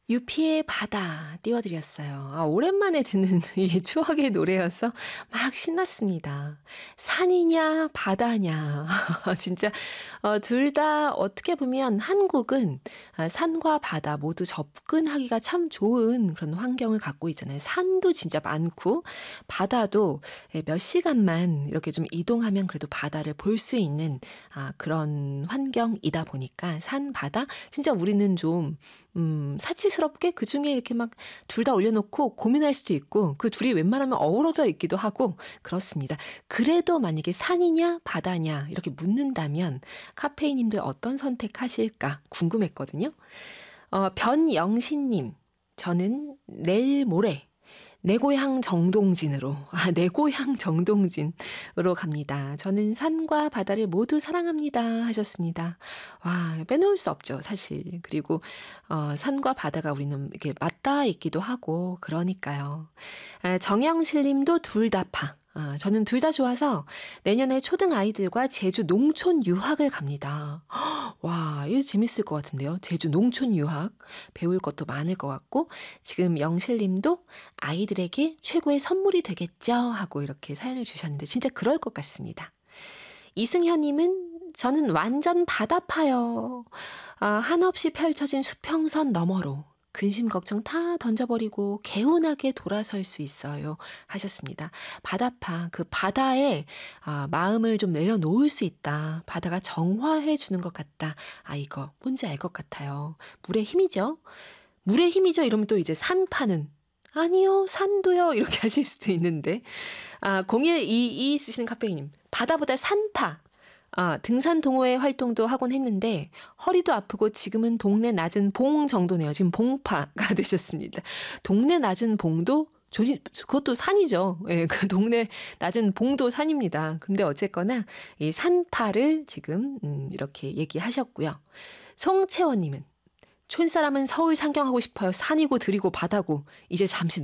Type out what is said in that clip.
유피의 바다 띄워드렸어요. 오랜만에 듣는 이 추억의 노래여서 막 신났습니다. 산이냐 바다냐 진짜 둘 다 어떻게 보면 한국은 산과 바다 모두 접근하기가 참 좋은 그런 환경을 갖고 있잖아요. 산도 진짜 많고 바다도 몇 시간만 이렇게 좀 이동하면 그래도 바다를 볼 수 있는 그런 환경이다 보니까 산, 바다 진짜 우리는 좀 사치스럽게 그중에 이렇게 막 둘 다 올려놓고 고민할 수도 있고 그 둘이 웬만하면 어우러져 있기도 하고 그렇습니다. 그래도 만약에 산이냐 바다냐 이렇게 묻는다면 카페이님들 어떤 선택하실까 궁금했거든요. 변영신님, 저는 내일 모레 내 고향 정동진으로, 내 고향 정동진으로 갑니다. 저는 산과 바다를 모두 사랑합니다. 하셨습니다. 와, 빼놓을 수 없죠, 사실. 그리고, 산과 바다가 우리는 이렇게 맞닿아 있기도 하고, 그러니까요. 정영실 님도 둘 다 파. 저는 둘 다 좋아서 내년에 초등 아이들과 제주 농촌 유학을 갑니다. 와, 이거 재밌을 것 같은데요. 제주 농촌 유학 배울 것도 많을 것 같고 지금 영실님도 아이들에게 최고의 선물이 되겠죠 하고 이렇게 사연을 주셨는데 진짜 그럴 것 같습니다. 이승현님은 저는 완전 바다파요. 한없이 펼쳐진 수평선 너머로 근심 걱정 다 던져버리고 개운하게 돌아설 수 있어요 하셨습니다. 바다파, 그 바다에 마음을 좀 내려놓을 수 있다. 바다가 정화해 주는 것 같다. 이거 뭔지 알 것 같아요. 물의 힘이죠. 물의 힘이죠. 이러면 또 이제 산파는 아니요 산도요 이렇게 하실 수도 있는데 0122 쓰시는 카페이님 바다보다 산파 등산 동호회 활동도 하곤 했는데 허리도 아프고 지금은 동네 낮은 봉 정도네요. 지금 봉파가 되셨습니다. 동네 낮은 봉도 그것도 산이죠. 예, 그 동네 낮은 봉도 산입니다. 근데 어쨌거나 이 산파를 지금 이렇게 얘기하셨고요. 송채원님은 촌사람은 서울 상경하고 싶어요. 산이고 들이고 바다고 이제 잠시